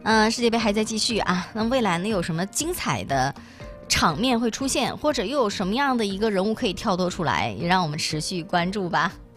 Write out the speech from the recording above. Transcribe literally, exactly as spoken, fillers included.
嗯、呃，世界杯还在继续啊。那未来呢，有什么精彩的场面会出现，或者又有什么样的一个人物可以跳脱出来，也让我们持续关注吧。